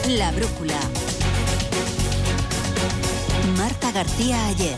La brújula. Marta García Ayer.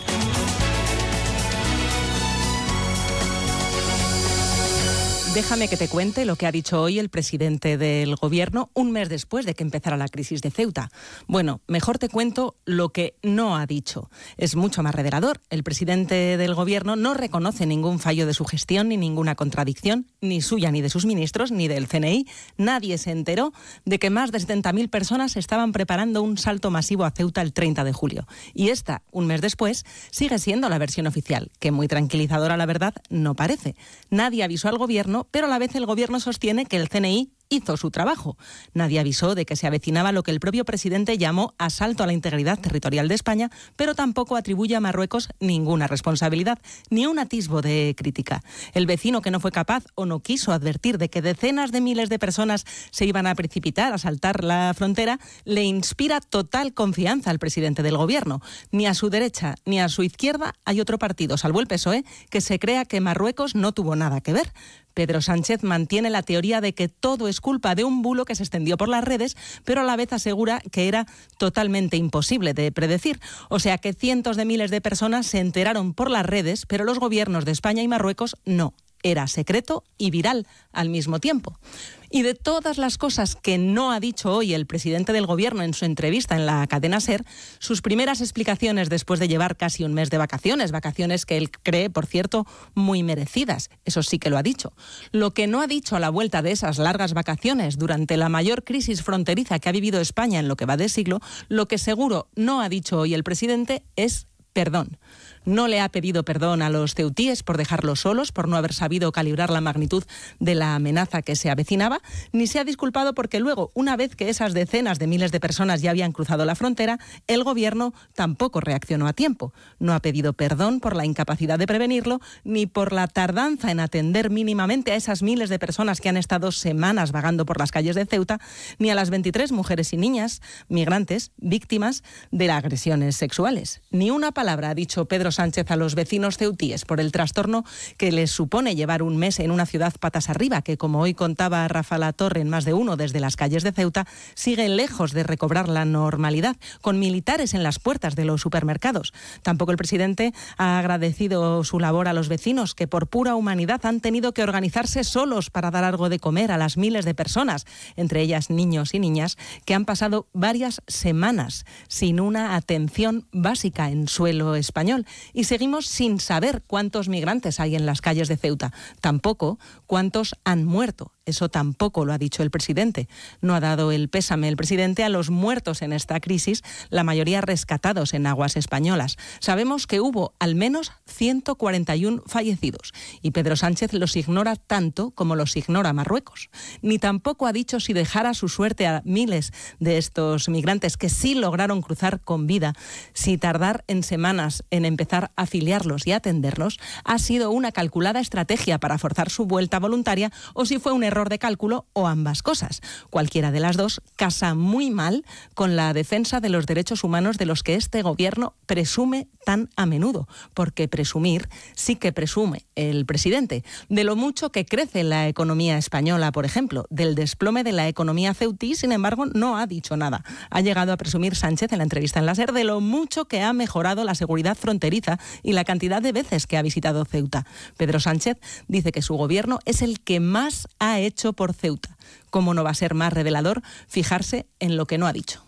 Déjame que te cuente lo que ha dicho hoy el presidente del Gobierno un mes después de que empezara la crisis de Ceuta. Bueno, mejor te cuento lo que no ha dicho. Es mucho más revelador. El presidente del Gobierno no reconoce ningún fallo de su gestión ni ninguna contradicción, ni suya, ni de sus ministros, ni del CNI. Nadie se enteró de que más de 70.000 personas estaban preparando un salto masivo a Ceuta el 30 de julio. Y esta, un mes después, sigue siendo la versión oficial, que muy tranquilizadora, la verdad, no parece. Nadie avisó al Gobierno, pero a la vez el Gobierno sostiene que el CNI hizo su trabajo. Nadie avisó de que se avecinaba lo que el propio presidente llamó asalto a la integridad territorial de España, pero tampoco atribuye a Marruecos ninguna responsabilidad, ni un atisbo de crítica. El vecino que no fue capaz o no quiso advertir de que decenas de miles de personas se iban a precipitar a saltar la frontera, le inspira total confianza al presidente del Gobierno. Ni a su derecha ni a su izquierda hay otro partido, salvo el PSOE, que se crea que Marruecos no tuvo nada que ver. Pedro Sánchez mantiene la teoría de que todo es culpa de un bulo que se extendió por las redes, pero a la vez asegura que era totalmente imposible de predecir. O sea que cientos de miles de personas se enteraron por las redes, pero los gobiernos de España y Marruecos no. Era secreto y viral al mismo tiempo. Y de todas las cosas que no ha dicho hoy el presidente del Gobierno en su entrevista en la cadena SER, sus primeras explicaciones después de llevar casi un mes de vacaciones que él cree, por cierto, muy merecidas. Eso sí que lo ha dicho. Lo que no ha dicho a la vuelta de esas largas vacaciones, durante la mayor crisis fronteriza que ha vivido España en lo que va de siglo, lo que seguro no ha dicho hoy el presidente es perdón. No le ha pedido perdón a los ceutíes por dejarlos solos, por no haber sabido calibrar la magnitud de la amenaza que se avecinaba, ni se ha disculpado porque luego, una vez que esas decenas de miles de personas ya habían cruzado la frontera, el Gobierno tampoco reaccionó a tiempo. No ha pedido perdón por la incapacidad de prevenirlo, ni por la tardanza en atender mínimamente a esas miles de personas que han estado semanas vagando por las calles de Ceuta, ni a las 23 mujeres y niñas migrantes víctimas de las agresiones sexuales. Ni una palabra ha dicho Pedro Sánchez a los vecinos ceutíes por el trastorno que les supone llevar un mes en una ciudad patas arriba, que, como hoy contaba Rafa Latorre en Más de Uno desde las calles de Ceuta, sigue lejos de recobrar la normalidad, con militares en las puertas de los supermercados. Tampoco el presidente ha agradecido su labor a los vecinos, que por pura humanidad han tenido que organizarse solos para dar algo de comer a las miles de personas, entre ellas niños y niñas, que han pasado varias semanas sin una atención básica en suelo español. Y seguimos sin saber cuántos migrantes hay en las calles de Ceuta. Tampoco cuántos han muerto. Eso tampoco lo ha dicho el presidente. No ha dado el pésame el presidente a los muertos en esta crisis, la mayoría rescatados en aguas españolas. Sabemos que hubo al menos 141 fallecidos y Pedro Sánchez los ignora tanto como los ignora Marruecos. Ni tampoco ha dicho si dejar a su suerte a miles de estos migrantes que sí lograron cruzar con vida, si tardar en semanas en empezar a afiliarlos y atenderlos, ha sido una calculada estrategia para forzar su vuelta voluntaria o si fue un error de cálculo o ambas cosas. Cualquiera de las dos casa muy mal con la defensa de los derechos humanos de los que este Gobierno presume tan a menudo, porque presumir sí que presume el presidente. De lo mucho que crece la economía española, por ejemplo, del desplome de la economía ceutí, sin embargo, no ha dicho nada. Ha llegado a presumir Sánchez en la entrevista en la SER de lo mucho que ha mejorado la seguridad fronteriza y la cantidad de veces que ha visitado Ceuta. Pedro Sánchez dice que su Gobierno es el que más ha hecho por Ceuta. ¿Cómo no va a ser más revelador fijarse en lo que no ha dicho?